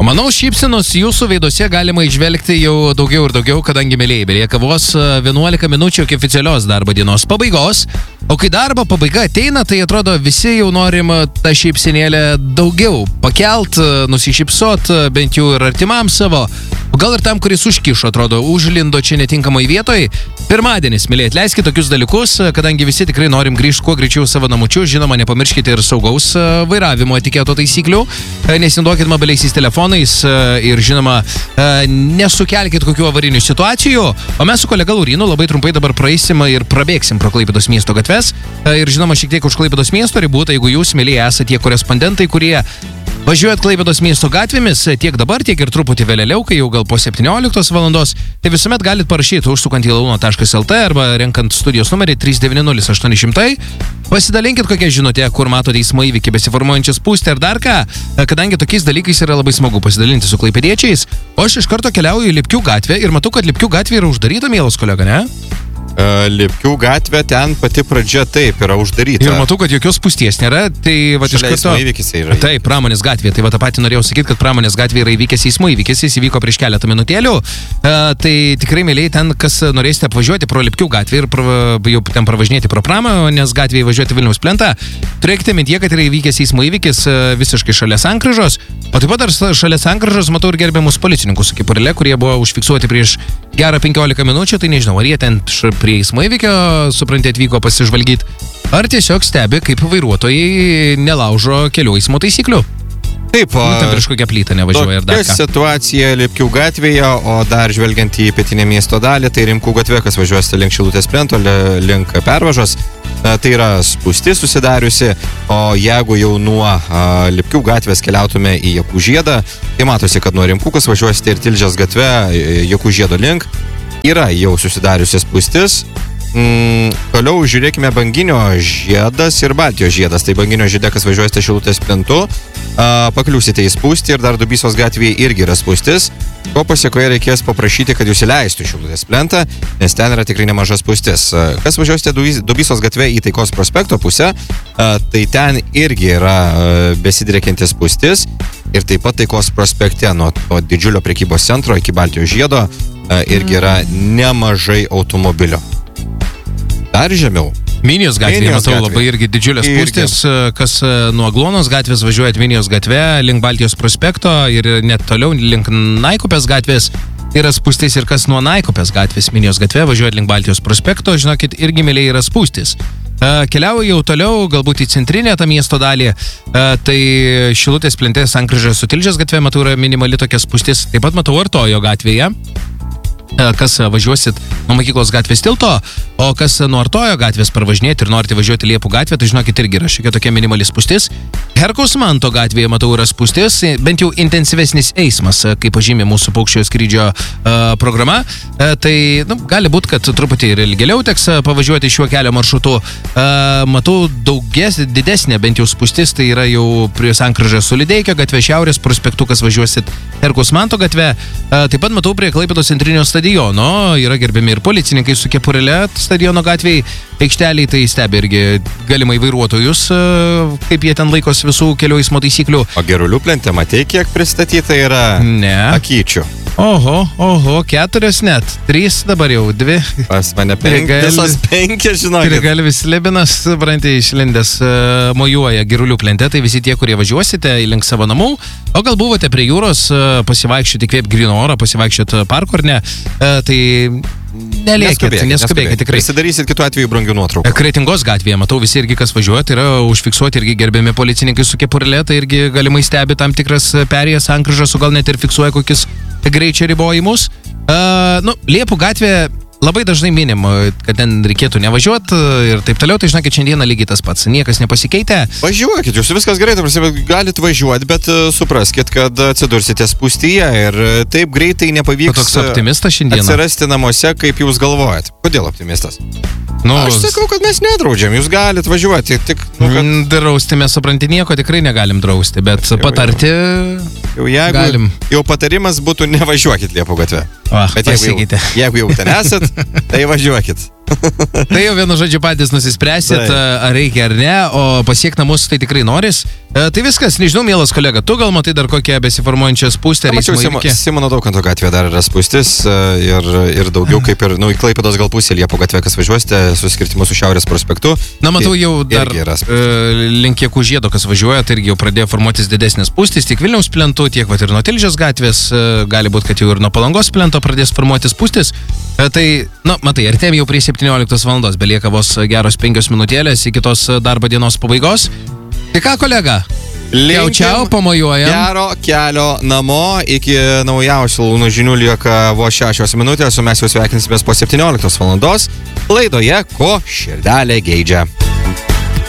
O manau, šypsenos jūsų veiduose galima išvelgti jau daugiau ir daugiau, kadangi mėlyje belieka vos 11 minučių iki oficialios darbo dienos pabaigos. O kai darbo pabaiga ateina, tai atrodo visi jau norim tą šypsenėlę daugiau pakelt, nusišypsot, bent jau ir artimam savo. O gal ir tam, kuris užkišo, atrodo, užlindo čia netinkamai vietoj. Pirmadienis, mėlyje, atleiskite tokius dalykus, kadangi visi tikrai norim grįžti kuo greičiau savo namučių. Žinoma, nepamirškite ir saugaus vairavimo etiketo taisyklių. Nesinduokit mobiliaisiais telefonais ir, žinoma, nesukelkit kokių avarinių situacijų. O mes su kolega Laurinu labai trumpai dabar praeisim ir prabėgsim pro Klaipėdos miesto gatves. Ir, žinoma, šiek tiek už Klaipėdos miesto ribų, tai jeigu jūs, mėlyje, esate tie korespondentai, kurie važiuojat Klaipėdos miesto gatvėmis tiek dabar, tiek ir truputį vėliau, kai jau gal po 17 valandos, tai visuomet galit parašyti užsukant į launo.lt arba renkant studijos numerį 390-800. Pasidalinkit kokią žinote, kur matote eismo įvykį, besiformuojančią spūstį ar dar ką, kadangi tokiais dalykais yra labai smagu pasidalinti su klaipėdiečiais. O aš iš karto keliauju į Lipkių gatvę ir matau, kad Lipkių gatvė yra uždaryta, mielas kolega, ne? Lipkių gatvė, ten pati pradžia taip yra uždaryta. Ir matau, kad jokios spūsties nėra, tai va iš karto... Eismo įvykis yra. Taip, pramonės gatvė, tai va tą patį norėjau sakyti, kad pramonės gatvė yra įvykęs eismo įvykis, jis įvyko prieš keletą minutėlių. Tai tikrai, mėlyje, ten, kas norėsite apvažiuoti pro Lipkių gatvę ir jau ten pravažinėti pro pramonės gatvę įvažiuoti Vilniaus plentą, turėkite mintyje, kad yra įvykęs eismo įvykis visiškai šalia sankryžos, o taip pat dar šalia sankryžos matau ir gerbiamus policininkus su kepurėle, kurie buvo užfiksuoti prieš gerą 15 minučių, tai nežinau, ar jie ten prie eismo įvykio, suprantate, atvyko pasižvalgyti, ar tiesiog stebi, kaip vairuotojai nelaužo kelių eismo taisyklių. Taip, ten prieš kokią plytą nevažiuoja ir dar ką. Situacija Lipkių gatvėje, o dar žvelgiant į pietinę miesto dalį, tai Rimkų gatvė, kas važiuosite link Šilutės plento, link pervažos, tai yra spūsti susidariusi, o jeigu jau nuo Lipkių gatvės keliautume į Jakų žiedą, tai matosi, kad nuo Rimkų, kas važiuosite ir Tilžės gatvė, Jakų žiedo link, yra jau susidariusi spūstis. Toliau žiūrėkime Banginio žiedas ir Baltijos žiedas. Tai Banginio žiede, kas važiuosite Šilutės plentu, pakliūsite į spūstį ir dar Dubysos gatvėje irgi yra spūstis, ko pasiekoje reikės paprašyti, kad jūs įleistų Šilutės plentą, nes ten yra tikrai nemaža spūstis. Kas važiuosite Dubysos gatvė į Taikos prospekto pusę, tai ten irgi yra besidriekianti spūstis ir taip pat Taikos prospekte nuo to didžiulio prekybos centro iki Baltijos žiedo irgi yra nemažai automobilio. Dar žemiau. Minijos gatvėje, matau, labai irgi didžiulės spūstis, kas nuo Aglonos gatvės važiuoja Minijos gatvė, link Baltijos prospekto ir net toliau link Naikupės gatvės yra spūstis ir kas nuo Naikupės gatvės Minijos gatvė važiuoja link Baltijos prospekto, žinokit, irgi mėlyje yra spūstis. Keliauju jau toliau, galbūt į centrinę tą miesto dalį, tai Šilutės plente sankryžoje su Tilžės gatvė, matau, yra minimali tokia spūstis, taip pat matau Artojo gatvėje. Kas važiuosit nuo Mokyklos gatvės tilto, o kas nuo Artojo gatvės parvažinėti ir norite važiuoti Liepų gatvę, tai žinokit irgi yra šiokia tokia minimali spūstis. Herkaus Manto gatvėje, matau, yra spūstis, bent jau intensyvesnis eismas, kaip pažymė mūsų paukščio skrydžio programa. Tai gali būti, kad truputį ir ilgėliau teks pavažiuoti šiuo kelio maršrutu. Matau didesnė bent jau spūstis, tai yra jau prie sankryžos su Lideikio gatvė, Šiaurės prospektu, kas važiuosit Herkaus Manto gatvė. Taip pat matau prie Klaipėdos centrinio stadiono, yra gerbiami ir policininkai su kepurėle stadiono gatvėje, aikšteliai, tai stebi irgi galimai vairuotojus, kaip jie ten laikosi visų kelių eismo taisyklių. O Gerulių plente matei, kiek pristatyta yra akyčių? Oho, 4 net, 3 dabar jau, 2. Pas mane 5, žinokit. Grigalvis Lebinas, suprantate, išlindęs mojuoja Gerulių plente, tai visi tie, kurie važiuosite į link savo namų, o gal buvote prie jūros pasivaikščioti, įkvėpti gryno orą, pasivaikščioti parku ar ne, tai neskubėkit tikrai. Prisidarysit kitu atveju brangių nuotraukų. Kretingos gatvėje, matau, visi irgi, kas važiuoja, tai yra užfiksuoti irgi gerbiami policininkai su kepurėle, tai irgi galimai stebi tam tikras perėjas sankryžas, o gal net ir fiksuoja kokius greičio ribojimus. Liepų gatvė labai dažnai minim, kad ten reikėtų nevažiuoti ir taip toliau, tai žinokit, šiandieną lygiai tas pats, niekas nepasikeitė. Važiuokit, jūs viskas gerai, galit važiuoti, bet supraskit, kad atsidursite spūstyje ir taip greitai nepavyks toks optimistas šiandieną atsirasti namuose, kaip jūs galvojat. Kodėl optimistas? Aš sakau, kad mes nedraudžiam, jūs galit važiuoti, tik... Drausti mes, supranti, nieko tikrai negalim drausti, bet patarti galim. Jau patarimas būtų nevažiuokit Liepų gatvę. Pasikeitė. Jeigu jau ten esat, tai važiuokit. Tai jau vienu žodžiu patys nusispręsit, ar reikia ar ne, o pasiekti namus tai tikrai noris. Tai viskas, nežinau, mielas kolega, tu gal matai dar kokią besiformuojančią spūstę? Mačiau, Simono Daukanto gatvėje dar yra spūstis ir daugiau kaip ir, į Klaipėdos gal pusė Liepo gatvė, kas važiuosite, suskirtimu su Šiaurės prospektu. Na, matau, jau dar link Kiekų žiedo, kas važiuoja, tai irgi jau pradėjo formuotis didesnės spūstis, tiek Vilniaus plentų, tiek ir nuo Tilžės gatvės, gali būti, kad jau ir nuo Palangos plento pradės formuotis spūstis. Tai, matai, artėjom jau prie 17 valandos, belieka vos geros 5 minutėlės iki tos darbo dienos pabaigos. Tai ką, kolega? Čiau, pamojuojam. Gero kelio namo, iki naujausių Lunų žinių lieka vos 6 minutės, o mes jau sveikinsimės po 17 valandos laidoje Ko širdelė geidžia.